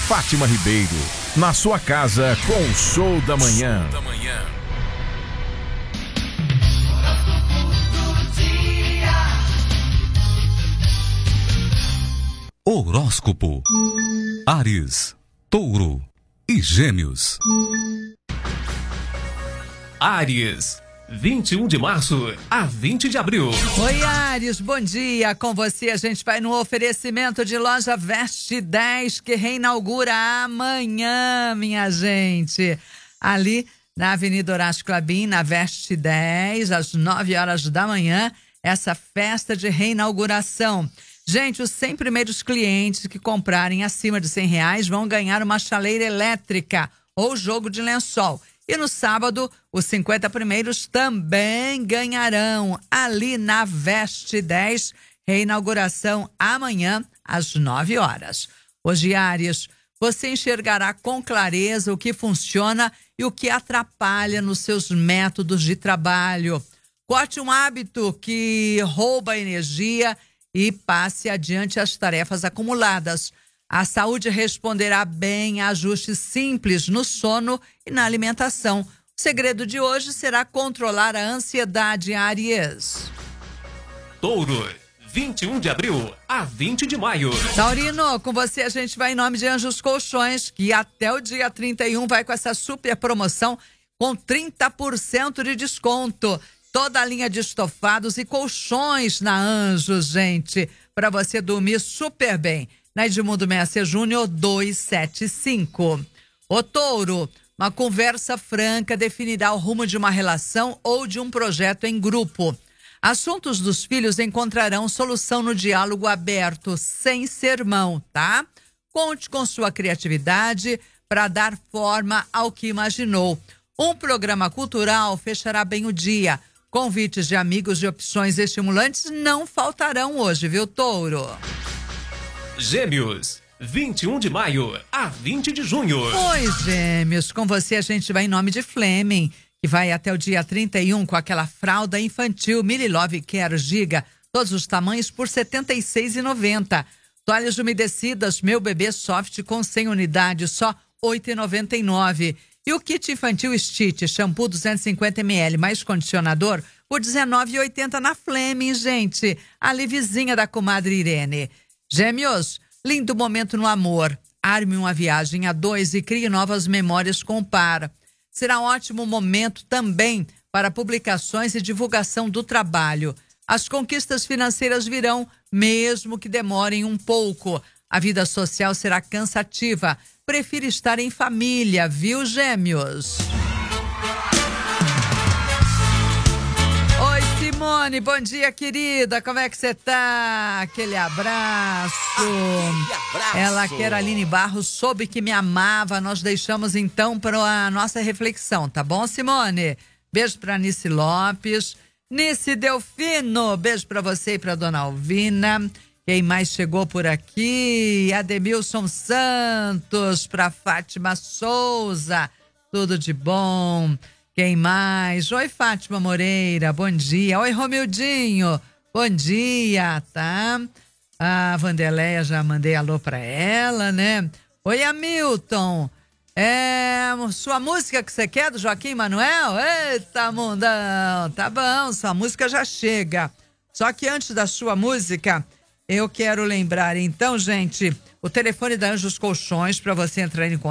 Fátima Ribeiro, na sua casa com o Show da Manhã. Horóscopo. Áries, Touro e Gêmeos. Áries, 21 de março a 20 de abril. Oi, Áries, bom dia. Com você a gente vai no oferecimento de loja Veste 10, que reinaugura amanhã, minha gente. Ali na Avenida Horácio Clabin, na Veste 10, às 9 horas da manhã, essa festa de reinauguração. Gente, os 100 primeiros clientes que comprarem acima de R$100 vão ganhar uma chaleira elétrica ou jogo de lençol. E no sábado, os 50 primeiros também ganharão. Ali na Veste 10, reinauguração amanhã às 9 horas. Hoje, Áries, você enxergará com clareza o que funciona e o que atrapalha nos seus métodos de trabalho. Corte um hábito que rouba energia e passe adiante as tarefas acumuladas. A saúde responderá bem a ajustes simples no sono e na alimentação. O segredo de hoje será controlar a ansiedade, Áries. Touro, 21 de abril a 20 de maio. Taurino, com você a gente vai em nome de Anjos Colchões, que até o dia 31 vai com essa super promoção com 30% de desconto. Toda a linha de estofados e colchões na Anjos, gente, para você dormir super bem. Na Edmundo Messer Júnior 275. O Touro, uma conversa franca definirá o rumo de uma relação ou de um projeto em grupo. Assuntos dos filhos encontrarão solução no diálogo aberto, sem sermão, tá? Conte com sua criatividade para dar forma ao que imaginou. Um programa cultural fechará bem o dia. Convites de amigos e opções estimulantes não faltarão hoje, viu, Touro? Gêmeos, 21 de maio a 20 de junho. Oi, Gêmeos, com você a gente vai em nome de Fleming, que vai até o dia 31 com aquela fralda infantil Mili Love Care Giga, todos os tamanhos por R$ 76,90. Toalhas umedecidas Meu Bebê Soft com 100 unidades, só R$ 8,99. E o kit infantil Stitch, shampoo 250 ml mais condicionador, por R$ 19,80 na Fleming, gente. Ali vizinha da comadre Irene. Gêmeos, lindo momento no amor. Arme uma viagem a dois e crie novas memórias com o par. Será um ótimo momento também para publicações e divulgação do trabalho. As conquistas financeiras virão, mesmo que demorem um pouco. A vida social será cansativa. Prefira estar em família, viu, Gêmeos? Oi, Simone, bom dia, querida. Como é que você tá? Aquele abraço. Ela, Queraline Barros, soube que me amava. Nós deixamos, então, para a nossa reflexão, tá bom, Simone? Beijo pra Nice Lopes. Nice Delfino, beijo pra você e pra dona Alvina. Quem mais chegou por aqui? Ademilson Santos, para Fátima Souza, tudo de bom. Quem mais? Oi, Fátima Moreira, bom dia. Oi, Romildinho, bom dia, tá? A Vandeléia, já mandei alô para ela, né? Oi, Hamilton, sua música que você quer do Joaquim Manuel? Eita, mundão, tá bom, sua música já chega. Só que antes da sua música, eu quero lembrar, então, gente, o telefone da Anjos Colchões para você entrar em contato.